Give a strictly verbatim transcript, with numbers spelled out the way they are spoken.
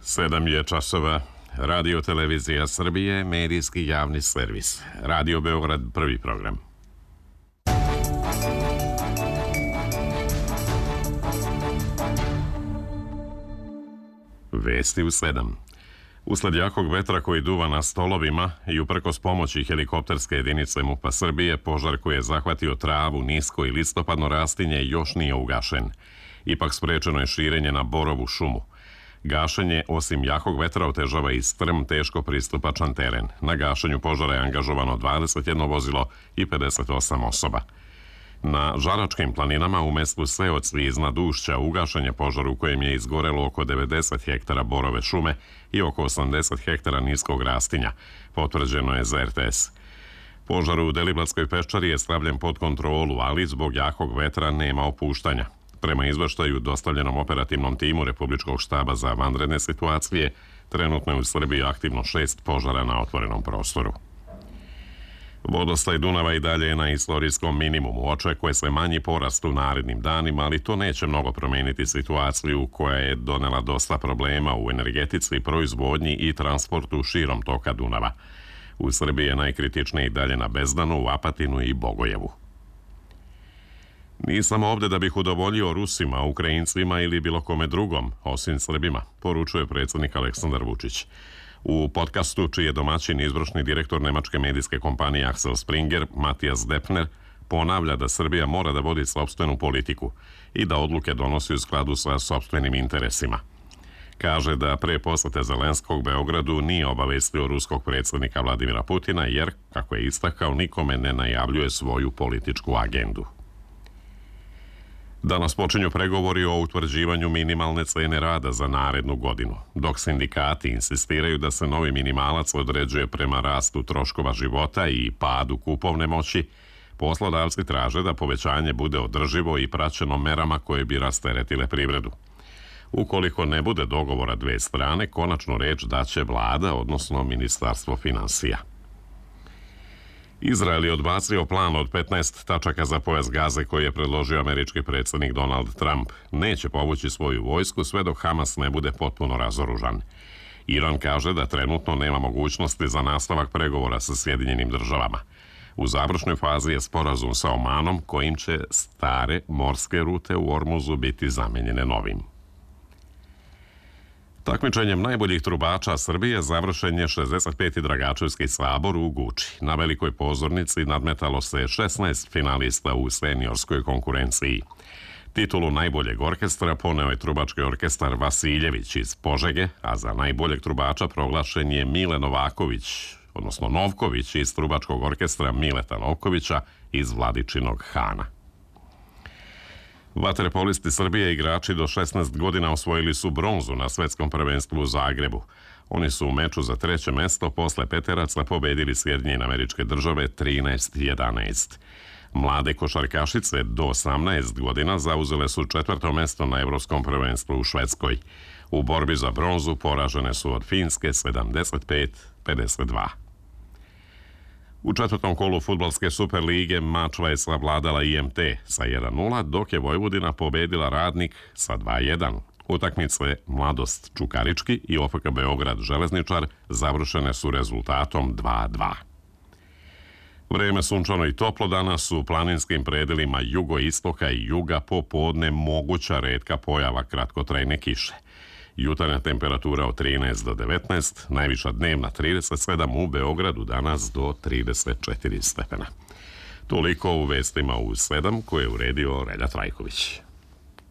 Sedam je časova. Radio Televizija Srbije, medijski javni servis. Radio Beograd, prvi program. Vesti u sedam. Usled jakog vetra koji duva na stolovima i uprkos pomoći helikopterske jedinice MUP-a Srbije, požar koji je zahvatio travu, nisko i listopadno rastinje još nije ugašen. Ipak sprečeno je širenje na borovu šumu. Gašenje, osim jakog vetra, otežava i strm, teško pristupačan teren. Na gašenju požara je angažovano dvadeset jedno vozilo i pedeset osam osoba. Na Žaračkim planinama u mestu Seoci iznad Ušća ugašen je požar u kojem je izgorelo oko devedeset hektara borove šume i oko osamdeset hektara niskog rastinja, potvrđeno je za R T S. Požar u Deliblatskoj peščari je stavljen pod kontrolu, ali zbog jakog vetra nema opuštanja. Prema izveštaju dostavljenom operativnom timu Republičkog štaba za vanredne situacije, trenutno je u Srbiji aktivno šest požara na otvorenom prostoru. Vodostaj Dunava i dalje je na istorijskom minimumu. Očekuje se manji porast u narednim danima, ali to neće mnogo promeniti situaciju koja je donela dosta problema u energetici, proizvodnji i transportu širom toka Dunava. U Srbiji je najkritičniji i dalje na Bezdanu, u Apatinu i Bogojevu. Nisam ovde da bih udovoljio Rusima, Ukrajincima ili bilo kome drugom, osim Srbima, poručuje predsjednik Aleksandar Vučić. U podcastu, čiji je domaćin izvršni direktor nemačke medijske kompanije Axel Springer, Matijas Depner, ponavlja da Srbija mora da vodi sopstvenu politiku i da odluke donosi u skladu sa sopstvenim interesima. Kaže da pre posete Zelenskog Beogradu nije obavestio ruskog predsjednika Vladimira Putina jer, kako je istakao, nikome ne najavljuje svoju političku agendu. Danas počinju pregovori o utvrđivanju minimalne cene rada za narednu godinu. Dok sindikati insistiraju da se novi minimalac određuje prema rastu troškova života i padu kupovne moći, poslodavci traže da povećanje bude održivo i praćeno merama koje bi rasteretile privredu. Ukoliko ne bude dogovora dve strane, konačnu reč daće vlada, odnosno Ministarstvo finansija. Izrael je odbacio plan od petnaest tačaka za pojas Gaze koji je predložio američki predsjednik Donald Trump. Neće povući svoju vojsku sve dok Hamas ne bude potpuno razoružan. Iran kaže da trenutno nema mogućnosti za nastavak pregovora sa Sjedinjenim državama. U završnoj fazi je sporazum sa Omanom kojim će stare morske rute u Ormuzu biti zamenjene novim. Takmičenjem najboljih trubača Srbije završen je šezdeset peti Dragačevski sabor u Guči. Na velikoj pozornici nadmetalo se šesnaest finalista u seniorskoj konkurenciji. Titulu najboljeg orkestra poneo je trubački orkestar Vasiljević iz Požege, a za najboljeg trubača proglašen je Mile Novaković, odnosno Novković iz trubačkog orkestra Mileta Novkovića iz Vladičinog Hana. Vaterpolisti Srbije igrači do šesnaest godina osvojili su bronzu na svetskom prvenstvu u Zagrebu. Oni su u meču za treće mesto posle peteraca pobedili Sjedinjene Američke Države trinaest jedanaest. Mlade košarkašice do osamnaest godina zauzele su četvrto mesto na Evropskom prvenstvu u Švedskoj. U borbi za bronzu poražene su od Finske sedamdeset pet pedeset dva. U četvrtom kolu fudbalske Super lige Mačva je savladala I M T sa jedan nula, dok je Vojvodina pobedila Radnik sa dva jedan. Utakmice Mladost Čukarički i O F K Beograd Železničar završene su rezultatom dva dva. Vreme sunčano i toplo danas u planinskim predelima jugoistoka i juga popodne moguća retka pojava kratkotrajne kiše. Jutarnja temperatura od trinaest do devetnaest, najviša dnevna trideset sedam, u Beogradu danas do trideset četiri stepena. Toliko u vestima u sedam koje je uredio Relja Trajković.